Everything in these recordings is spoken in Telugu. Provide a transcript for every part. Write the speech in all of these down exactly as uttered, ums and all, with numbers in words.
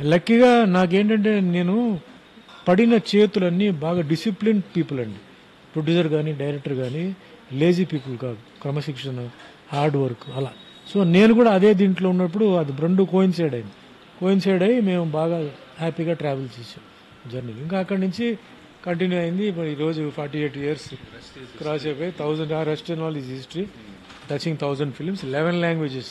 లక్కీగా నాకేంటంటే నేను పడిన చేతులన్నీ బాగా డిసిప్లిన్ పీపుల్ అండి. ప్రొడ్యూసర్ కానీ డైరెక్టర్ కానీ లేజీ పీపుల్ కాదు, క్రమశిక్షణ, హార్డ్ వర్క్ అలా. సో నేను కూడా అదే దీంట్లో ఉన్నప్పుడు అది రెండు కోయిన్సైడ్ అయింది. కోయిన్సైడ్ అయ్యి మేము బాగా హ్యాపీగా ట్రావెల్ చేసాం జర్నీ. ఇంకా అక్కడి నుంచి కంటిన్యూ అయింది. ఇప్పుడు ఈరోజు ఫార్టీ ఎయిట్ ఇయర్స్ క్రాస్ అయిపోయి థౌజండ్ ఆ rest and all is history, touching thousand films, eleven languages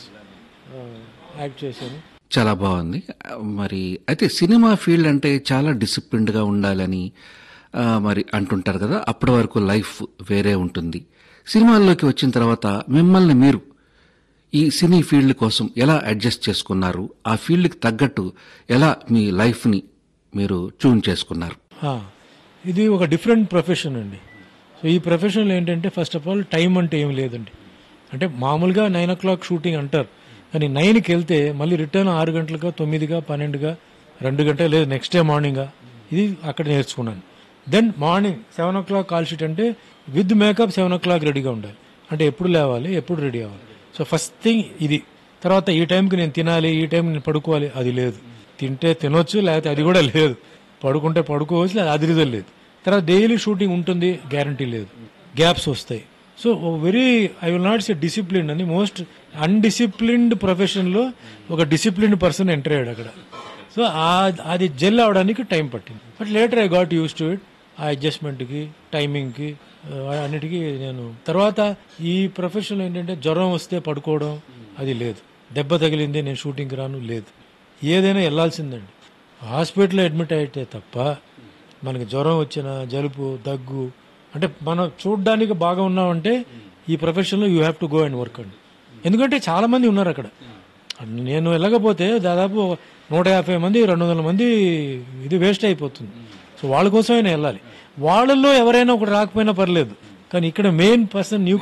act చేశాను. చాలా బాగుంది. మరి అయితే సినిమా ఫీల్డ్ అంటే చాలా డిసిప్లిన్డ్గా ఉండాలని ఆ, మరి అంటుంటారు కదా, అప్పటి వరకు లైఫ్ వేరే ఉంటుంది. సినిమాల్లోకి వచ్చిన తర్వాత మిమ్మల్ని మీరు ఈ సినీ ఫీల్డ్ కోసం ఎలా అడ్జస్ట్ చేసుకున్నారు, ఆ ఫీల్డ్కి తగ్గట్టు ఎలా మీ లైఫ్ని మీరు ట్యూన్ చేసుకున్నారు? ఆ, ఇది ఒక డిఫరెంట్ ప్రొఫెషన్ అండి. సో ఈ ప్రొఫెషన్లో ఏంటంటే ఫస్ట్ ఆఫ్ ఆల్ టైం అంటే ఏం లేదండి. అంటే మామూలుగా నైన్ ఓ క్లాక్ షూటింగ్ అంటారు, కానీ నైన్కి వెళ్తే మళ్ళీ రిటర్న్ ఆరు గంటలుగా తొమ్మిదిగా పన్నెండుగా రెండు గంటలు లేదు నెక్స్ట్ డే మార్నింగ్గా. ఇది అక్కడ నేర్చుకున్నాను. దెన్ మార్నింగ్ సెవెన్ ఓ క్లాక్ కాల్ షీట్ అంటే with makeup seven oh clock రెడీగా ఉండాలి. అంటే ఎప్పుడు లేవాలి, ఎప్పుడు రెడీ అవ్వాలి. సో ఫస్ట్ థింగ్ ఇది. తర్వాత ఈ టైంకి నేను తినాలి, ఈ టైంకి నేను పడుకోవాలి, అది లేదు. తింటే తినొచ్చు, లేకపోతే అది కూడా లేదు. పడుకుంటే పడుకోవచ్చు, లేదు అది రిజల్ట్ లేదు. తర్వాత డైలీ షూటింగ్ ఉంటుంది, గ్యారంటీ లేదు, గ్యాప్స్ వస్తాయి. So very I will not say discipline అని, మోస్ట్ అన్డిసిప్లిన్డ్ ప్రొఫెషన్లో ఒక డిసిప్లిన్డ్ పర్సన్ ఎంటర్ అయ్యాడు అక్కడ. సో అది జెల్ అవడానికి టైం పట్టింది. But later I got use to it. ఆ అడ్జస్ట్మెంట్కి, టైమింగ్కి, అన్నిటికీ నేను. తర్వాత ఈ ప్రొఫెషన్లో ఏంటంటే జ్వరం వస్తే పడుకోవడం అది లేదు, దెబ్బ తగిలింది నేను షూటింగ్కి రాను లేదు, ఏదైనా వెళ్ళాల్సిందండి. హాస్పిటల్లో అడ్మిట్ అయితే తప్ప మనకి జ్వరం వచ్చిన, జలుబు, దగ్గు, అంటే మనం చూడ్డానికి బాగా ఉన్నామంటే ఈ ప్రొఫెషన్లో you have to go and work అండి. ఎందుకంటే చాలామంది ఉన్నారు అక్కడ. నేను వెళ్ళకపోతే దాదాపు నూట యాభై మంది రెండు వందల మంది ఇది వేస్ట్ అయిపోతుంది. సో వాళ్ళ కోసమైనా వెళ్ళాలి. వాళ్ళల్లో ఎవరైనా ఒకటి రాకపోయినా పర్లేదు, కానీ ఇక్కడ మెయిన్ పర్సన్ న్యూ